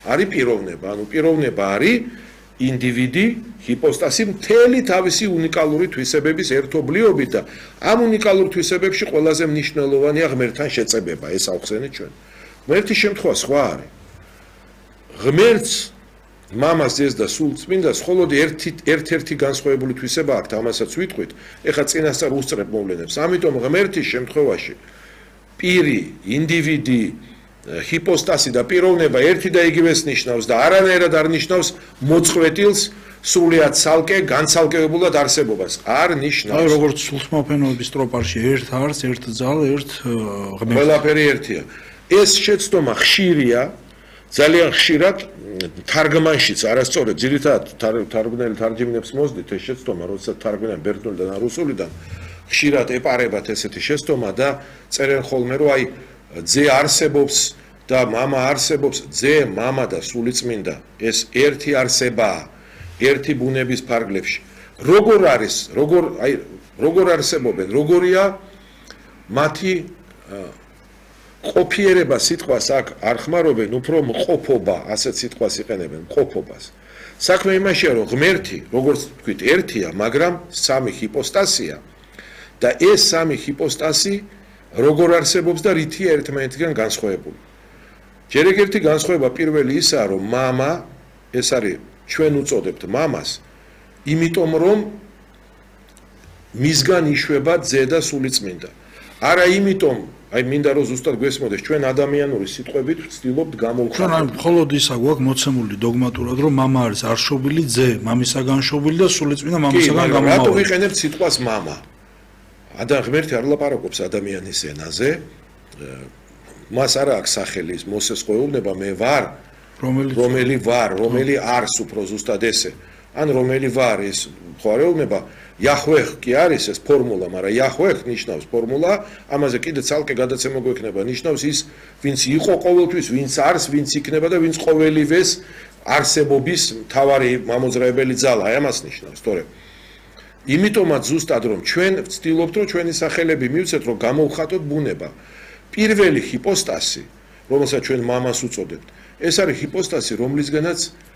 არის პიროვნება, ანუ პიროვნება არის ინდივიდი, ჰიპოსტასი მთელი თავისი უნიკალური თვისებების ერთობლიობით და ამ უნიკალურ თვისებებში ყველაზე მნიშვნელოვანია ღმერთთან შეწებება, ეს ავხსენეთ ჩვენ. ღმერთის შემთხვევა სხვა არის. ღმერთს მამას ძეს და სულწმინდას მხოლოდ ერთ-ერთი განსხვავებული თვისება აქვს, ამასაც ვიტყვით. ეხლა წინასწარ უსწრებ მოვლენებს. ამიტომ ღმერთის შემთხვევაში პირი, ინდივიდი, ჰიპოსტასი და პიროვნება ერთი და იგივეს ნიშნავს და არანაირად არ ნიშნავს მოწყვეტილს, სრულიად ცალკე, განცალკევებულად არსებობას. არ ნიშნავს. აი როგორც სულთმოფენოების ტროპარში ერთ არს, ერთ ძალ, ერთ ღმერთი. ყველაფერი ერთია. ეს შეცდომა ხშირია, ძალიან ხშირად თარგმანშიც არასწორად, ძირითადად თარგმნელი თარგმნებს მოსდით ეს შეცდომა, როდესაც თარგმნიან ბერძნულიდან და რუსულიდან, ხშირად ეპარებათ ესეთი შეცდომა და წერენ ხოლმე, რომ აი ძე არსებობს და მამა არსებობს, ძე, მამა და სულიწმინდა, ეს ერთი არსებაა, ერთი ბუნების ფარგლებში. როგორ არის, როგორ არსებობენ, როგორია მათი ყოფიერება სიტყვას აქ არ ხმარობენ, უფრო მყოფობა, ასეთ სიტყვას იყენებენ, მყოფობას. საქმე იმაშია, რომ ღმერთი, როგორც ვთქვით, ერთია, მაგრამ სამი ჰიპოსტასია და ეს სამი ჰიპოსტასი როგორ არსებობს და რითია ერთმანეთიდან განსხვავებული. ჯერ ერთი განსხვავება პირველი ისაა, რომ მამა, ეს არის ჩვენ უწოდებთ მამას, იმიტომ რომ მისგან იშვება ძე და სულიწმინდა. არა იმიტომ, აი მინდა რომ ზუსტად გვესმოდეს, ჩვენ ადამიანური სიტყვებით ვცდილობთ გამოვხატოთ. ჩვენ მხოლოდ ისა გვაქვს მოცემული დოგმატურად, რომ მამა არის არშობილი ძე, მამისაგან შობილი და სულიწმინდა მამისაგან გამომავალი. რატო ვიყენებთ სიტყვას მამა? ღმერთი არ ლაპარაკობს ადამიანის ენაზე, მას არ აქვს სახელი, მოსეს ყოველდება მე ვარ, რომელი არს უფრო ზუსტად ესე. ან რომელი ვარ ის ყოველდება, იახვე კი არის ეს ფორმულა, მაგრამ იახვე ნიშნავს ფორმულა, ამაზე კიდე ცალკე გადაცემა გვექნება, ნიშნავს ის, ვინც იყო ყოველთვის, ვინც არის, ვინც იქნება და ვინც ყოველივეს არსებობის მთავარი მამოძრავებელი ძალა, აი ამას ნიშნავს, თორე იმიტომაც ზუსტად რომ ჩვენ ვცდილობთ რომ ჩვენი სახელები მივცეთ რომ გამოვხატოთ ბუნება. პირველი ჰიპოსტასი, რომელსაც ჩვენ მამას უწოდებთ, ეს არის ჰიპოსტასი, რომლისგანაც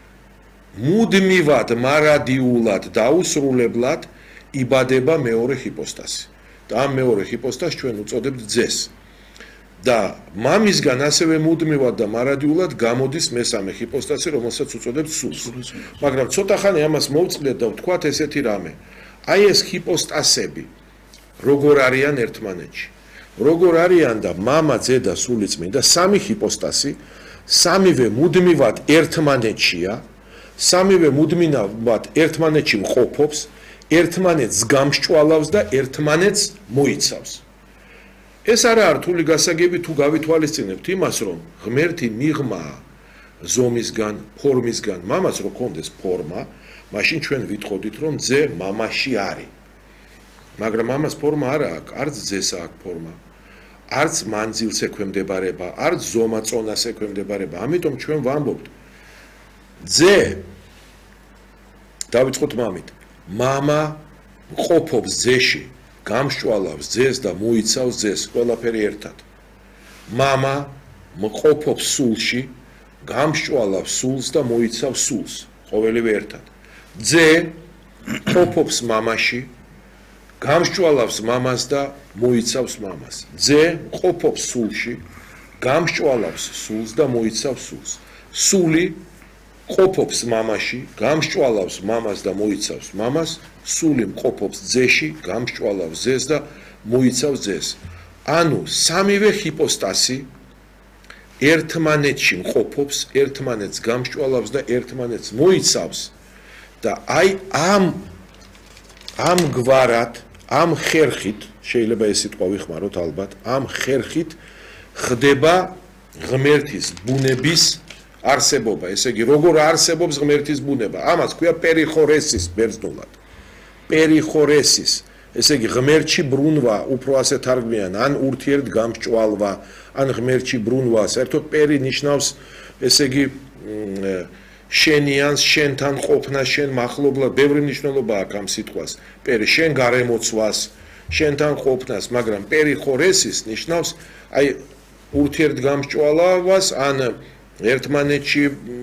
მუდმივად, მარადიულად და აუსრულებლად იბადება მეორე ჰიპოსტასი. და ამ მეორე ჰიპოსტასს ჩვენ უწოდებთ ძეს. და მამისგან ასევე მუდმივად და მარადიულად გამოდის მესამე ჰიპოსტასი, რომელსაც უწოდებთ სულს. მაგრამ ცოტა ხანი ამას მოვწყდეთ და ვთქვათ ესეთი რამე. აი ეს ჰიპოსტასები როგორ არიან ერთმანეთში? როგორ არიან და მამა, ძე და სულიწმინდა, სამი ჰიპოსტასი, სამივე მუდმივად ერთმანეთშია, სამივე მუდმივად ერთმანეთში მყოფობს, ერთმანეთს გამსჭვალავს და ერთმანეთს მოიცავს. ეს არა რთული გასაგები თუ გავითვალისწინებთ იმას, რომ ღმერთი მიღმაა ზომისგან, ფორმისგან, მამას რო კონდეს ფორმა, მაშინ ჩვენ ვიტყოდით, რომ ძე მამაში არის. მაგრამ მამას ფორმა არა აქვს, არც ძეს აქვს ფორმა, არც მანძილს ექვემდებარება, არც ზომა-წონას ექვემდებარება. ამიტომ ჩვენ ვამბობთ, ძე დავიწყოთ მამით, მამა მყოფობს ძეში, გამსჭვალავს ძეს და მოიცავს ძეს, ყველაფერი ერთად. მამა მყოფობს სულში, გამსჭვალავს სულს და მოიცავს სულს, ყოველივე ერთად. ძე მყოფობს მამაში, გამსჭვალავს მამას და მოიცავს მამას. ძე მყოფობს სულში, გამსჭვალავს სულს და მოიცავს სულს. სული მყოფობს მამაში, გამსჭვალავს მამას და მოიცავს მამას. სული მყოფობს ძეში, გამსჭვალავს ძეს და მოიცავს ძეს. ანუ სამივე ჰიპოსტასი ერთმანეთში მყოფობს, ერთმანეთს გამსჭვალავს და ერთმანეთს მოიცავს. და აი ამ გვარად, ამ ხერხით, შეიძლება ეს სიტყვა ვიხმაროთ ალბათ, ამ ხერხით ხდება ღმერთის ბუნების არსებობა. ესე იგი, როგორ არსებობს ღმერთის ბუნება? ამას ქვია პერიხორესის ბერძნულად. პერიხორესის, ესე იგი, ღმერთში ბრუნვა, უფრო ასე თარგმნიან, ან ურთიერთ გამსჭვალვა, ან ღმერთში ბრუნვა, საერთოდ პერი ნიშნავს, ესე იგი, შენიანს, შენთან ყოფნა, შენ მახლობლად, ბევრი მნიშვნელობა აქვს ამ სიტყვას. პერი შენ გარემოცვას, შენთან ყოფნას, მაგრამ პერიხორესის ნიშნავს აი ურთიერთ გამსჭვალვას, ან ერთმანეთში